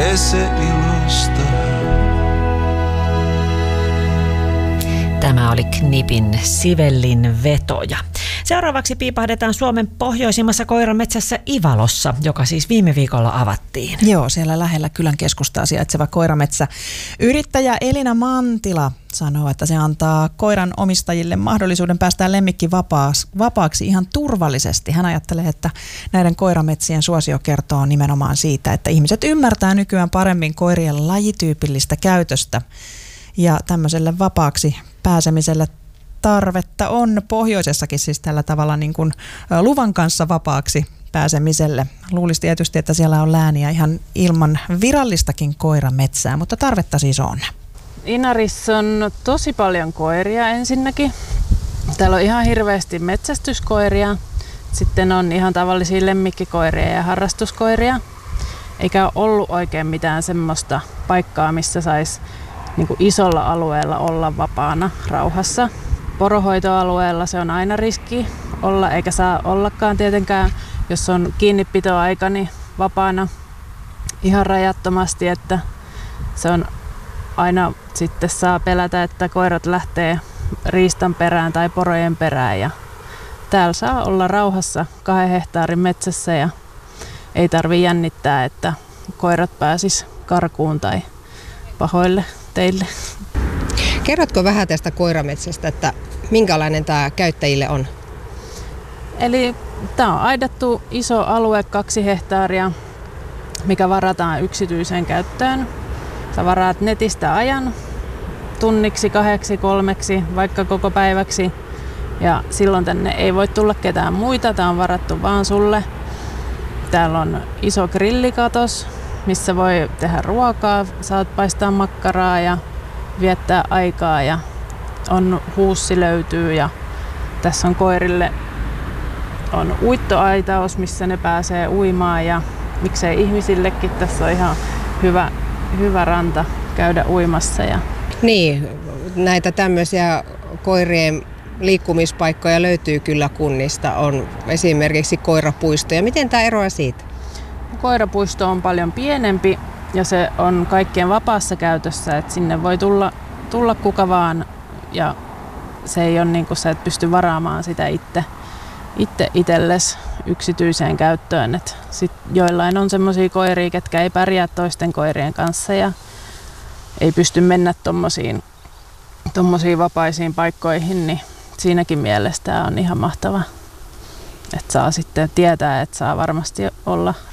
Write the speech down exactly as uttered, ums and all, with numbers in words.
se ilosta. Tämä oli Knipin Sivellin vetoja. Seuraavaksi piipahdetaan Suomen pohjoisimmassa koirametsässä Ivalossa, joka siis viime viikolla avattiin. Joo, siellä lähellä kylän keskustaa sijaitseva koirametsä. Yrittäjä Elina Mantila sanoo, että se antaa koiran omistajille mahdollisuuden päästää lemmikki vapaaksi ihan turvallisesti. Hän ajattelee, että näiden koirametsien suosio kertoo nimenomaan siitä, että ihmiset ymmärtää nykyään paremmin koirien lajityypillistä käytöstä. Ja tämmöiselle vapaaksi pääsemiselle tarvetta on pohjoisessakin siis tällä tavalla niin kuin luvan kanssa vapaaksi pääsemiselle. Luulisi tietysti, että siellä on lääniä ihan ilman virallistakin koirametsää, mutta tarvetta siis on. Inarissa on tosi paljon koiria ensinnäkin. Täällä on ihan hirveästi metsästyskoiria. Sitten on ihan tavallisia lemmikkikoiria ja harrastuskoiria. Eikä ole ollut oikein mitään semmoista paikkaa, missä saisi niin kuin isolla alueella olla vapaana rauhassa. Porohoitoalueella se on aina riski olla, eikä saa ollakaan tietenkään, jos on kiinnipitoaika, niin vapaana ihan rajattomasti, että se on aina sitten saa pelätä, että koirat lähtee riistan perään tai porojen perään. Ja täällä saa olla rauhassa kahden hehtaarin metsässä ja ei tarvitse jännittää, että koirat pääsis karkuun tai pahoille teille. Kerrotko vähän tästä koirametsästä, että minkälainen tämä käyttäjille on? Eli tämä on aidattu iso alue, kaksi hehtaaria, mikä varataan yksityiseen käyttöön. Sä varaat netistä ajan tunniksi, kahdeksi, kolmeksi, vaikka koko päiväksi. Ja silloin tänne ei voi tulla ketään muita, tämä on varattu vaan sulle. Täällä on iso grillikatos, missä voi tehdä ruokaa, saat paistaa makkaraa ja viettää aikaa ja on huussi löytyy ja tässä on koirille on uittoaitaus, missä ne pääsee uimaan ja miksei ihmisillekin, tässä on ihan hyvä, hyvä ranta käydä uimassa. Ja niin, näitä tämmöisiä koirien liikkumispaikkoja löytyy kyllä kunnista, on esimerkiksi koirapuistoja. Miten tämä eroaa siitä? Koirapuisto on paljon pienempi ja se on kaikkien vapaassa käytössä, että sinne voi tulla, tulla kuka vaan ja se ei ole niin kuin sä et pysty varaamaan sitä itse, itse itsellesi yksityiseen käyttöön. Et sit joillain on semmoisia koiria, ketkä ei pärjää toisten koirien kanssa ja ei pysty mennä tommosiin, tommosiin vapaisiin paikkoihin, niin siinäkin mielessä tämä on ihan mahtava. Että saa sitten tietää, että saa varmasti olla